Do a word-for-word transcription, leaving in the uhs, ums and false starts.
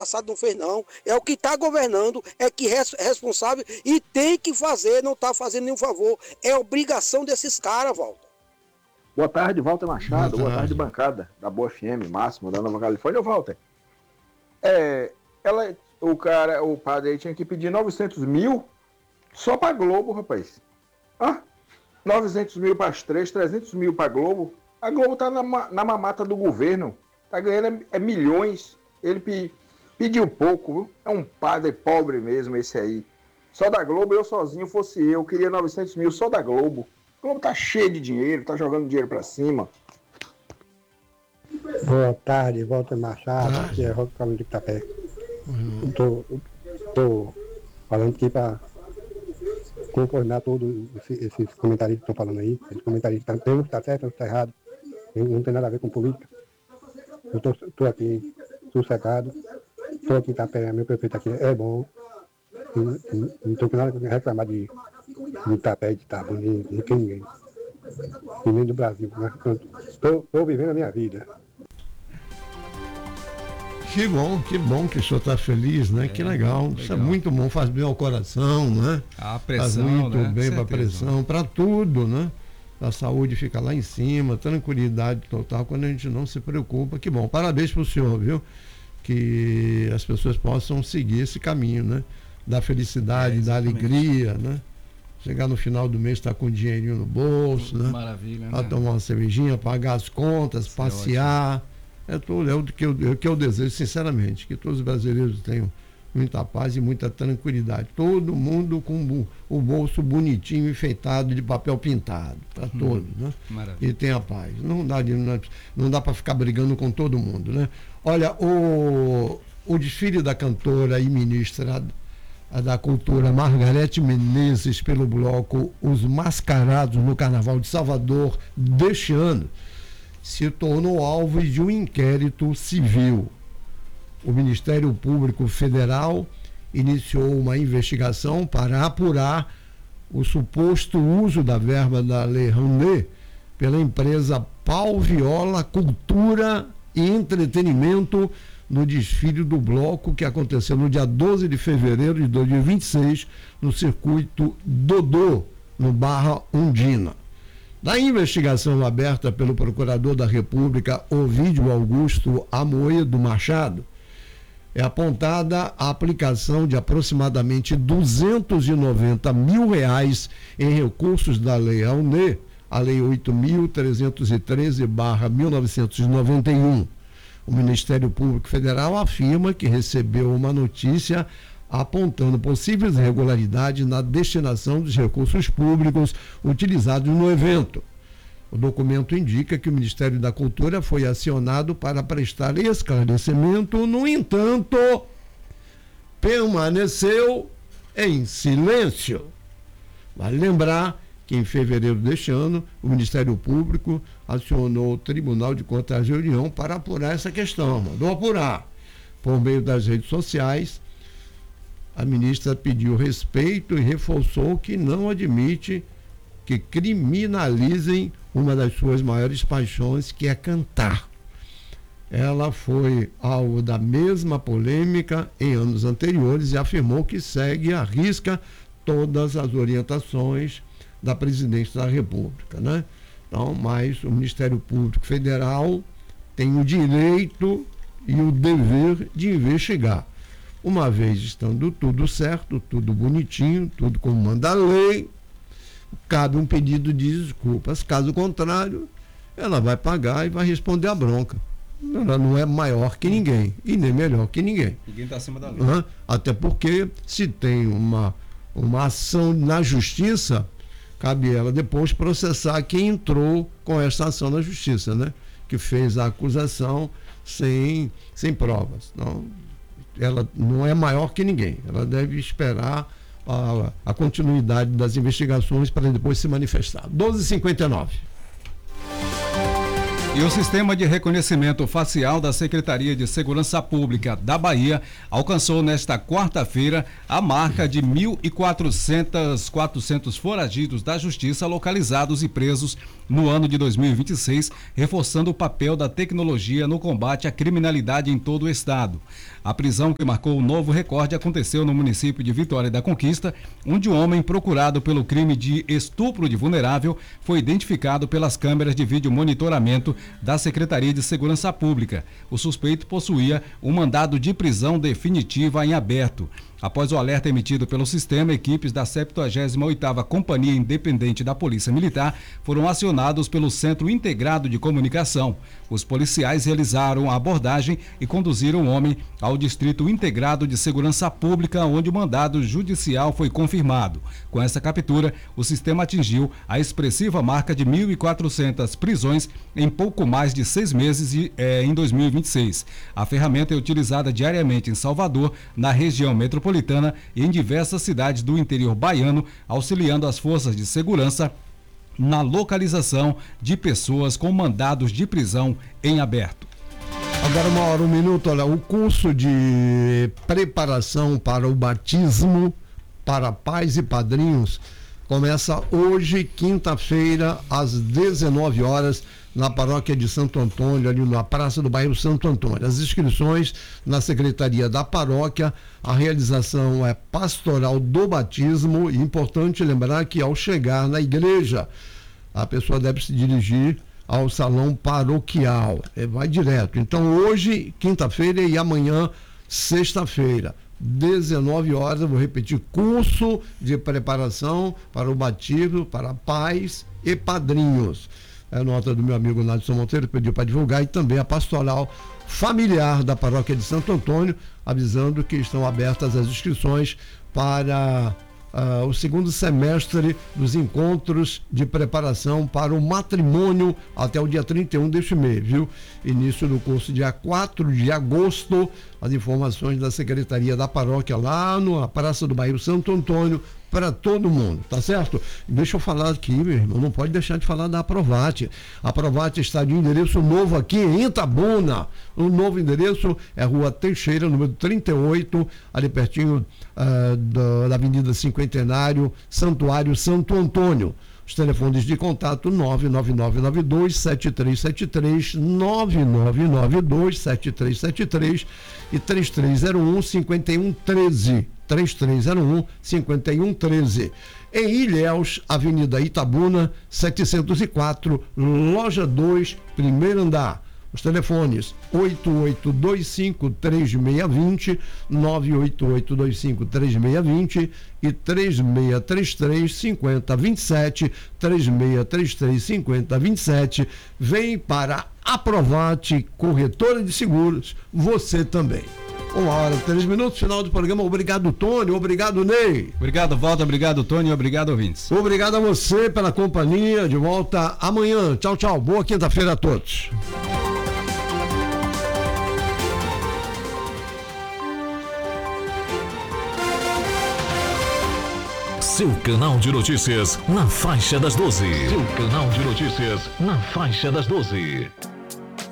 passado não fez, não. É o que está governando, é que é responsável e tem que fazer, não está fazendo nenhum favor. É obrigação desses caras, Walter. Boa tarde, Walter Machado. Boa Boa tarde, tarde, bancada da Boa F M, Máximo, da Nova Califórnia. Ô, Walter, é, ela, o cara, o padre aí tinha que pedir novecentos mil só pra Globo, rapaz. Ah, novecentos mil para as três, trezentos mil pra Globo. A Globo tá na, na mamata do governo. Tá ganhando é, é milhões. Ele pe, pediu pouco, viu? É um padre pobre mesmo esse aí. Só da Globo, eu sozinho fosse eu, queria novecentos mil só da Globo. A Globo tá cheio de dinheiro, tá jogando dinheiro pra cima. Boa tarde, Walter Machado, ah. aqui é Roque Calma de Itapé. Uhum. Tô, tô falando aqui para concordar todos esses, esses comentaristas que estão falando aí. Esses comentaristas, tem um que está certo, outro está errado. Não, não tem nada a ver com política. Eu tô, tô aqui sossegado, tô aqui em Itapé, meu prefeito aqui é bom. Não, não, não tenho nada a reclamar de, de Itapé, de Itabuna, de, de ninguém. E nem do Brasil. Estou vivendo a minha vida. Que bom, que bom que o senhor está feliz, né? É, que legal. legal. Isso é muito bom, faz bem ao coração, né? A pressão, faz muito né? bem para a pressão, para tudo, né? A saúde fica lá em cima, tranquilidade total, quando a gente não se preocupa. Que bom, parabéns para o senhor, viu? Que as pessoas possam seguir esse caminho, né? Da felicidade, é, da alegria, né? Chegar no final do mês, estar tá com um dinheirinho no bolso, né? Maravilha, né? A tomar uma cervejinha, pagar as contas, isso passear. É, é tudo, é o que eu, é o que eu desejo, sinceramente, que todos os brasileiros tenham muita paz e muita tranquilidade. Todo mundo com o bolso bonitinho, enfeitado de papel pintado, para hum, todos, né? Maravilha. E tenha paz. Não dá, não, não dá para ficar brigando com todo mundo, né? Olha, o, o desfile da cantora e ministra da Cultura Margarete Menezes pelo bloco Os Mascarados no Carnaval de Salvador deste ano se tornou alvo de um inquérito civil. O Ministério Público Federal iniciou uma investigação para apurar o suposto uso da verba da Lei Rouanet pela empresa Pau Viola Cultura e Entretenimento no desfile do bloco que aconteceu no dia doze de fevereiro de dois mil e vinte e seis no circuito Dodô, no Barra Undina. Na investigação aberta pelo Procurador da República, Ovídio Augusto Amoedo Machado, é apontada a aplicação de aproximadamente duzentos e noventa mil reais em recursos da Lei Rouanet, a Lei oito mil trezentos e treze barra mil novecentos e noventa e um. O Ministério Público Federal afirma que recebeu uma notícia apontando possíveis irregularidades na destinação dos recursos públicos utilizados no evento. O documento indica que o Ministério da Cultura foi acionado para prestar esclarecimento, no entanto, permaneceu em silêncio. Vale lembrar que em fevereiro deste ano, o Ministério Público acionou o Tribunal de Contas de União para apurar essa questão, mandou apurar. Por meio das redes sociais, a ministra pediu respeito e reforçou que não admite que criminalizem uma das suas maiores paixões, que é cantar. Ela foi alvo da mesma polêmica em anos anteriores e afirmou que segue à risca todas as orientações da Presidência da República, né? Então, mas o Ministério Público Federal tem o direito e o dever de investigar. Uma vez estando tudo certo, tudo bonitinho, tudo como manda a lei, cabe um pedido de desculpas. Caso contrário, ela vai pagar e vai responder a bronca. Ela não é maior que ninguém e nem melhor que ninguém. Ninguém está acima da lei. Uhum. Até porque, se tem uma, uma ação na justiça, cabe ela depois processar quem entrou com essa ação na justiça, né? Que fez a acusação sem, sem provas. Então, ela não é maior que ninguém. Ela deve esperar a, a continuidade das investigações para depois se manifestar. doze e cinquenta e nove. E o Sistema de Reconhecimento Facial da Secretaria de Segurança Pública da Bahia alcançou nesta quarta-feira a marca de mil e quatrocentos foragidos da Justiça localizados e presos no ano de dois mil e vinte e seis, reforçando o papel da tecnologia no combate à criminalidade em todo o estado. A prisão que marcou o novo recorde aconteceu no município de Vitória da Conquista, onde um homem procurado pelo crime de estupro de vulnerável foi identificado pelas câmeras de vídeo monitoramento da Secretaria de Segurança Pública. O suspeito possuía um mandado de prisão definitiva em aberto. Após o alerta emitido pelo sistema, equipes da septuagésima oitava Companhia Independente da Polícia Militar foram acionados pelo Centro Integrado de Comunicação. Os policiais realizaram a abordagem e conduziram o homem ao Distrito Integrado de Segurança Pública, onde o mandado judicial foi confirmado. Com essa captura, o sistema atingiu a expressiva marca de mil e quatrocentas prisões em pouco mais de seis meses e, é, em dois mil e vinte e seis. A ferramenta é utilizada diariamente em Salvador, na região metropolitana e em diversas cidades do interior baiano, auxiliando as forças de segurança na localização de pessoas com mandados de prisão em aberto. Agora uma hora, um minuto, olha, o curso de preparação para o batismo para pais e padrinhos começa hoje, quinta-feira, às dezenove horas, na paróquia de Santo Antônio, ali na Praça do Bairro Santo Antônio. As inscrições na Secretaria da Paróquia, a realização é pastoral do batismo, e importante lembrar que ao chegar na igreja, a pessoa deve se dirigir ao salão paroquial, é, vai direto. Então hoje, quinta-feira, e amanhã, sexta-feira, dezenove horas, eu vou repetir, curso de preparação para o batismo para pais e padrinhos. É nota do meu amigo Nadson Monteiro, que pediu para divulgar, e também a pastoral familiar da paróquia de Santo Antônio, avisando que estão abertas as inscrições para uh, o segundo semestre dos encontros de preparação para o matrimônio até o dia trinta e um deste mês, viu? Início do curso dia quatro de agosto, as informações da Secretaria da Paróquia lá na Praça do Bairro Santo Antônio, para todo mundo, tá certo? Deixa eu falar aqui, meu irmão, não pode deixar de falar da Aprovate. A Aprovate está de endereço novo aqui em Itabuna. O novo endereço é Rua Teixeira, número trinta e oito, ali pertinho uh, da, da Avenida Cinquentenário, Santuário Santo Antônio. Os telefones de contato nove nove nove nove dois sete três sete três, nove nove nove dois sete três sete três e três três zero um, cinco um um três. três três zero um, cinco um um três. Em Ilhéus, Avenida Itabuna, setecentos e quatro, loja dois, primeiro andar. Os telefones oito oito dois cinco três seis dois zero, nove oito oito dois cinco três seis dois zero e três seis três três, cinco zero dois sete, três seis três três, cinco zero dois sete. Vem para Aprovate, corretora de seguros, você também. Uma hora e três minutos, final do programa. Obrigado, Tony. Obrigado, Ney. Obrigado, Walter. Obrigado, Tony. Obrigado, ouvintes. Obrigado a você pela companhia. De volta amanhã. Tchau, tchau. Boa quinta-feira a todos. Seu canal de notícias na faixa das doze. Seu canal de notícias na faixa das doze.